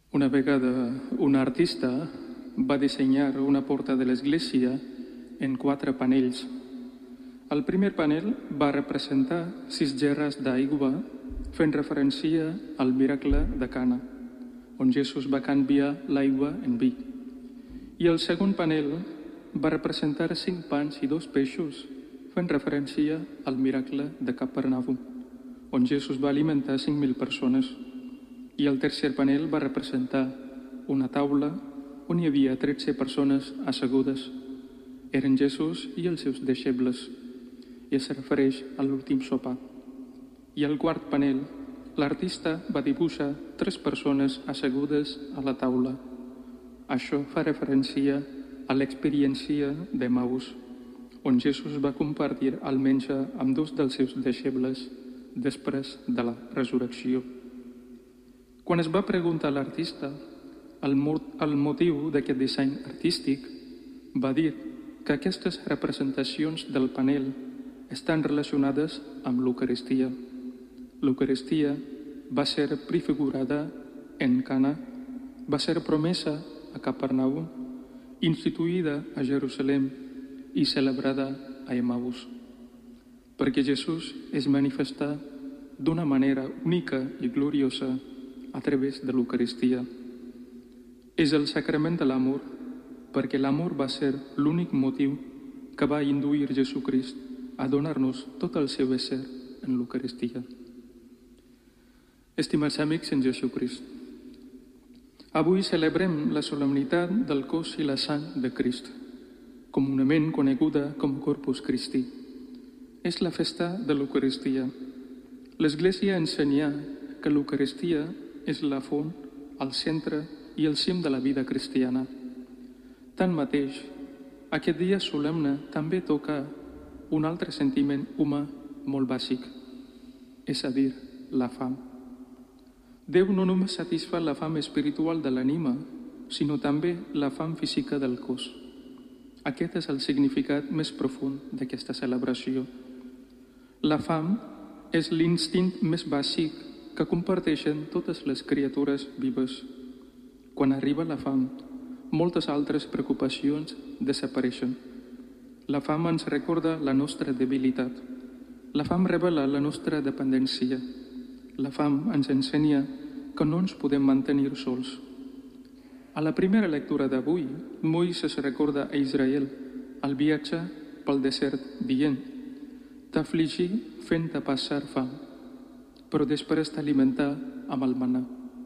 Una vegada un artista va dissenyar una porta de l'església en 4 panells. El primer panel va representar 6 gerres d'aigua fent referència al miracle de Cana, on Jesús va canviar l'aigua en vi. I el segon panel va representar 5 pans i 2 peixos fent referència al miracle de Capernaum, on Jesús va alimentar 5.000 persones. I el tercer panel va representar una taula on hi havia 13 persones assegudes. Eren Jesús i els seus deixebles, i es refereix a l'últim sopar. I el quart panel, l'artista va dibuixar 3 persones assegudes a la taula. Això fa referència a l'experiència d'Emaús, on Jesús va compartir el menjar amb 2 dels seus deixebles després de la resurrecció. Quan es va preguntar a l'artista el motiu d'aquest disseny artístic, va dir que aquestes representacions del panel estan relacionades amb l'Eucaristia. L'Eucaristia va ser prefigurada en Cana, va ser promesa a Capernaum, instituïda a Jerusalem i celebrada a Emaús, perquè Jesús es manifesta d'una manera única i gloriosa a través de l'Eucaristia. És el sacrament de l'amor, perquè l'amor va ser l'únic motiu que va induir Jesucrist a donar-nos tot el seu ésser en l'Eucaristia. Estimats amics en Jesucrist, avui celebrem la solemnitat del cos i la sang de Crist, comunament coneguda com Corpus Christi. És la festa de l'Eucaristia. L'Església ensenya que l'Eucaristia és la font, el centre i el cim de la vida cristiana. Tanmateix, aquest dia solemne també toca un altre sentiment humà molt bàsic, és a dir, la fam. Déu no només satisfà la fam espiritual de l'ànima, sinó també la fam física del cos. Aquest és el significat més profund d'aquesta celebració. La fam és l'instint més bàsic que comparteixen totes les criatures vives. Quan arriba la fam, moltes altres preocupacions desapareixen. La fam ens recorda la nostra debilitat. La fam revela la nostra dependència. La fam ens ensenya que no ens podem mantenir sols. A la primera lectura d'avui, Moisès recorda a Israel el viatge pel desert dient: «T'afligí fent-te passar fam, però després t'alimentar amb el manà».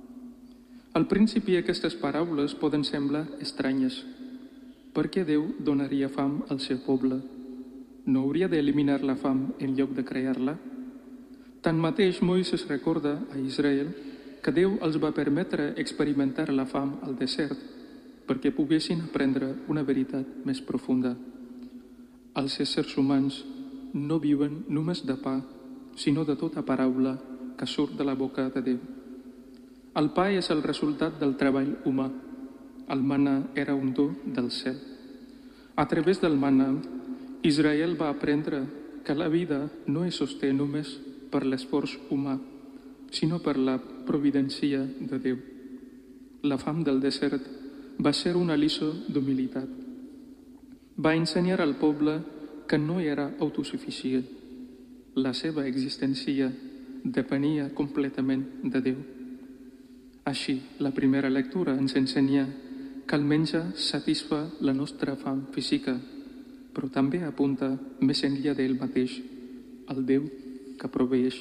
Al principi aquestes paraules poden semblar estranyes. Per què Déu donaria fam al seu poble? No hauria d'eliminar la fam en lloc de crear-la? Tanmateix, Moisès recorda a Israel que Déu els va permetre experimentar la fam al desert perquè poguessin aprendre una veritat més profunda. Els éssers humans no viuen només de pa, sinó de tota paraula que surt de la boca de Déu. El pa és el resultat del treball humà. El manà era un do del cel. A través del manà, Israel va aprendre que la vida no es sosté només per l'esforç humà, sinó per la providència de Déu. La fam del desert va ser una lliçó d'humilitat. Va ensenyar al poble que no era autosuficient. La seva existència depenia completament de Déu. Així, la primera lectura ens ensenya que el menjar satisfà la nostra fam física, però també apunta més enllà d'ell mateix, el Déu que proveeix.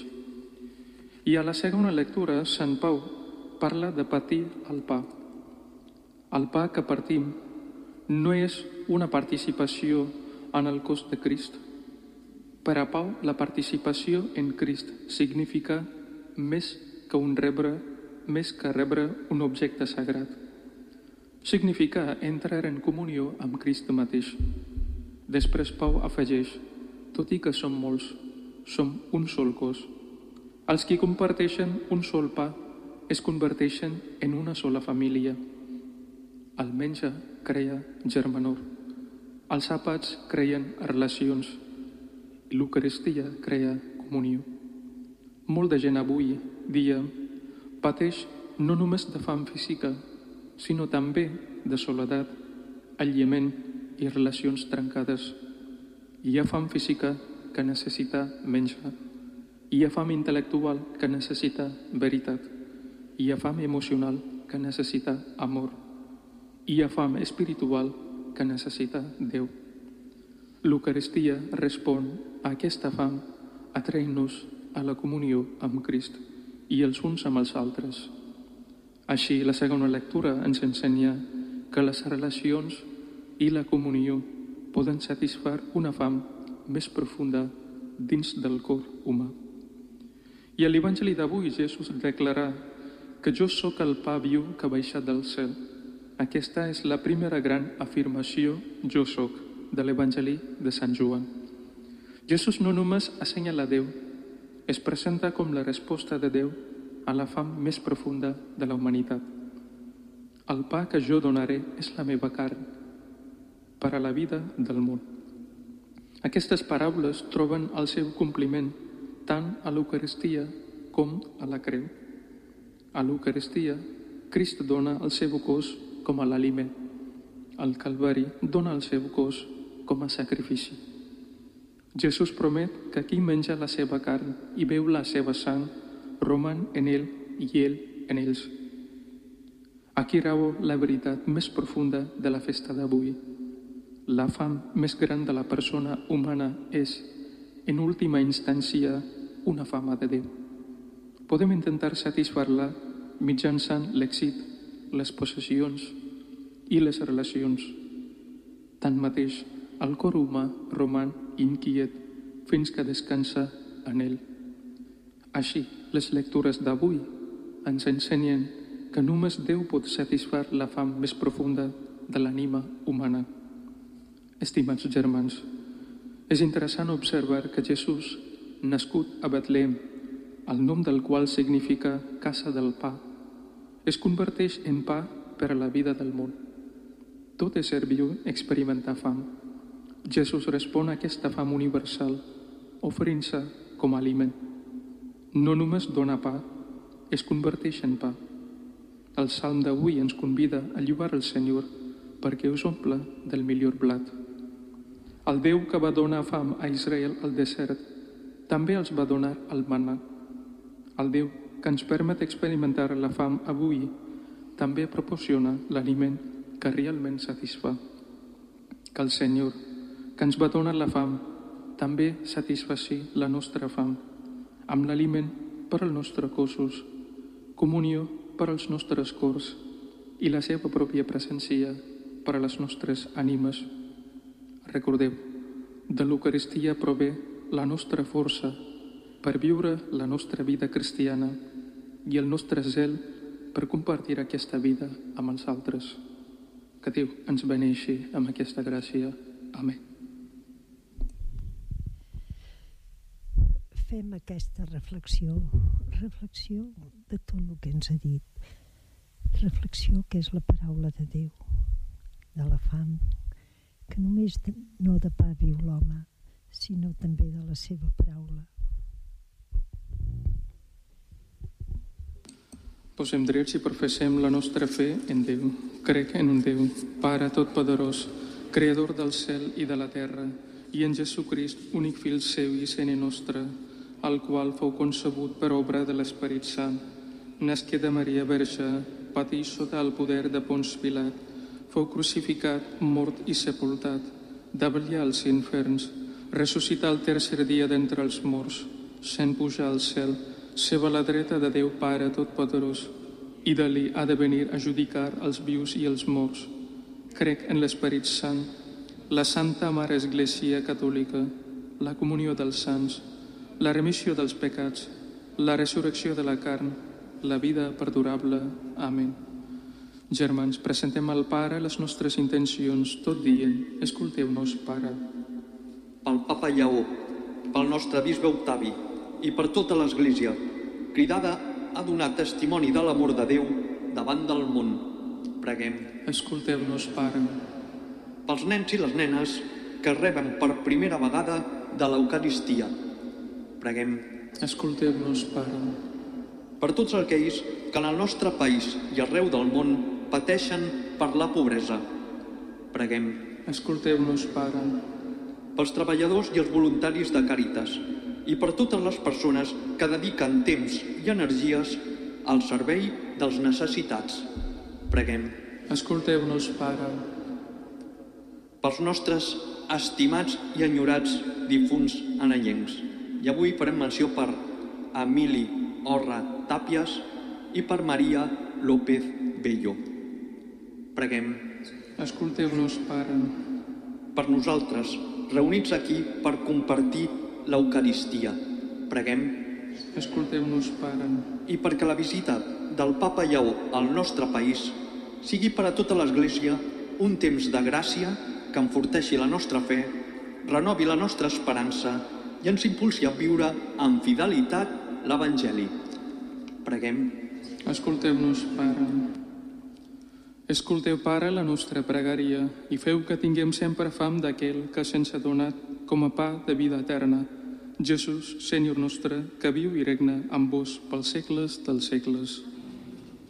I a la segona lectura, Sant Pau parla de patir el pa. El pa que partim no és una participació en el cos de Crist. Per a Pau, la participació en Crist significa més que rebre un objecte sagrat. Significa entrar en comunió amb Crist mateix. Després Pau afegeix: tot i que som molts, som un sol cos. Els qui comparteixen un sol pa es converteixen en una sola família. El menjar crea germanor. Els àpats creen relacions. I l'Eucaristia crea comunió. Molta gent avui dia pateix no només de fam física, sinó també de soledat, aïllament i relacions trencades. Hi ha fam física que necessita menjar. Hi ha fam intel·lectual que necessita veritat. Hi ha fam emocional que necessita amor. Hi ha fam espiritual que necessita Déu. L'Eucaristia respon a aquesta fam atraient-nos a la comunió amb Crist i els uns amb els altres. Així, la segona lectura ens ensenya que les relacions i la comunió poden satisfer una fam més profunda dins del cor humà. I a l'Evangeli d'avui Jesús declarà que jo sóc el pa viu que ha baixat del cel. Aquesta és la primera gran afirmació, jo sóc, de l'Evangeli de Sant Joan. Jesús no només assenyala Déu, es presenta com la resposta de Déu a la fam més profunda de la humanitat. El pa que jo donaré és la meva carn, per a la vida del món. Aquestes paraules troben el seu compliment tant a l'Eucaristia com a la creu. A l'Eucaristia, Crist dona el seu cos com a l'aliment. Al Calvari dona el seu cos com a sacrifici. Jesús promet que qui menja la seva carn i beu la seva sang roman en ell i ell en ells. Aquí rau la veritat més profunda de la festa d'avui. La fam més gran de la persona humana és, en última instància, una fama de Déu. Podem intentar satisfer-la mitjançant l'èxit, les possessions i les relacions. Tanmateix, el cor humà roman inquiet fins que descansa en ell. Així, les lectures d'avui ens ensenyen que només Déu pot satisfer la fam més profunda de l'ànima humana. Estimats germans, és interessant observar que Jesús, nascut a Betlem, el nom del qual significa casa del pa, es converteix en pa per a la vida del món. Tot ésser viu experimenta fam. Jesús respon a aquesta fam universal, oferint-se com a aliment. No només dona pa, es converteix en pa. El salm d'avui ens convida a lloar el Senyor perquè us omple del millor blat. El Déu que va donar fam a Israel al desert també els va donar el manà. El Déu que ens permet experimentar la fam avui també proporciona l'aliment que realment satisfà. Que el Senyor, que ens va donar la fam, també satisfaci la nostra fam, amb l'aliment per als nostres cossos, comunió per als nostres cors i la seva pròpia presència per a les nostres ànimes. Recordeu, de l'Eucaristia prové la nostra força per viure la nostra vida cristiana i el nostre zel per compartir aquesta vida amb els altres. Que Déu ens beneixi amb aquesta gràcia. Amén. Fem aquesta reflexió de tot el que ens ha dit. Reflexió que és la paraula de Déu, de la fam, que només no de pa viu l'home, sinó també de la seva paraula. Posem drets i professem la nostra fe en Déu. Crec en un Déu, Pare Totpoderós, Creador del cel i de la terra, i en Jesucrist, únic Fill seu i Senyor nostre, el qual fou concebut per obra de l'Esperit Sant, nasqué de Maria Verge, patí sota el poder de Ponç Pilat, fou crucificat, mort i sepultat, davallà als inferns, ressuscità el tercer dia d'entre els morts, sent pujar al cel, seva a la dreta de Déu Pare Totpoderós, i d'allí ha de venir a judicar els vius i els morts. Crec en l'Esperit Sant, la Santa Mare Església Catòlica, la comunió dels sants, la remissió dels pecats, la resurrecció de la carn, la vida perdurable. Amén. Germans, presentem al Pare les nostres intencions, tot dient, escolteu-nos, Pare. Pel Papa Lleó, pel nostre bisbe Octavi i per tota l'Església, cridada a donar testimoni de l'amor de Déu davant del món. Preguem. Escolteu-nos, Pare. Pels nens i les nenes que reben per primera vegada de l'Eucaristia. Preguem. Escolteu-nos, Pare. Per tots aquells que en el nostre país i arreu del món pateixen per la pobresa. Preguem. Escolteu-nos, Pare. Pels treballadors i els voluntaris de Càritas i per totes les persones que dediquen temps i energies al servei dels necessitats. Preguem. Escolteu-nos, Pare. Pels nostres estimats i enyorats difunts anellencs. I avui farem menció per Emili Orra Tàpies i per Maria López Bello. Preguem. Escolteu-nos, Pare. Per nosaltres, reunits aquí per compartir l'Eucaristia. Preguem. Escolteu-nos, Pare. I perquè la visita del Papa Lleó al nostre país sigui per a tota l'Església un temps de gràcia que enforteixi la nostra fe, renovi la nostra esperança i ens impulsi a viure amb fidelitat l'Evangeli. Preguem. Escolteu-nos, Pare. Escolteu, Pare, la nostra pregària i feu que tinguem sempre fam d'aquell que se'ns ha donat com a pa de vida eterna, Jesús, Senyor nostre, que viu i regna amb vos pels segles dels segles.